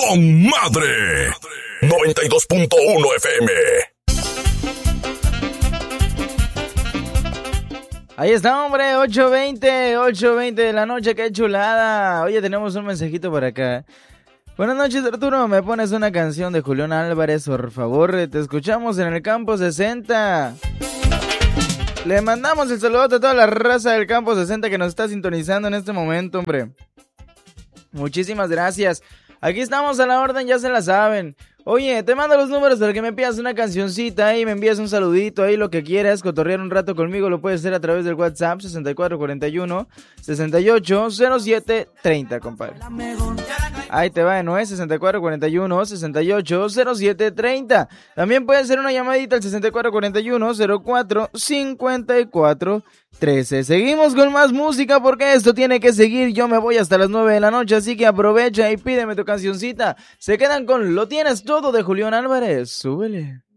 con madre. 92.1 FM. Ahí está, hombre, 8:20 de la noche, qué chulada. Oye, tenemos un mensajito por acá. Buenas noches, Arturo, me pones una canción de Julián Álvarez, por favor, te escuchamos en el Campo 60. Le mandamos el saludo a toda la raza del Campo 60 que nos está sintonizando en este momento, hombre. Muchísimas gracias. Aquí estamos a la orden, ya se la saben. Oye, te mando los números para que me pidas una cancioncita y me envíes un saludito ahí, lo que quieras, cotorrear un rato conmigo, lo puedes hacer a través del WhatsApp 6441-680730, compadre. Ahí te va, ¿no es? 6441-680730. También puedes hacer una llamadita al 6441-045413. Seguimos con más música porque esto tiene que seguir. Yo me voy hasta las 9 de la noche, así que aprovecha y pídeme tu cancioncita. Se quedan con Lo Tienes Todo de Julián Álvarez. Súbele.